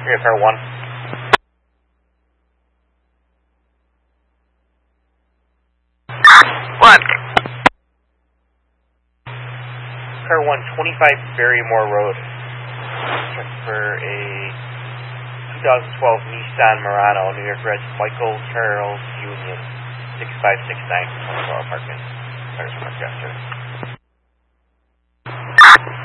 Here, car 1. What? Car 1, 25 Barrymore Road. Check for a 2012 Nissan Murano, New York Reg, Michael Charles Union, 6569, 24 apartment. Cars from Manchester.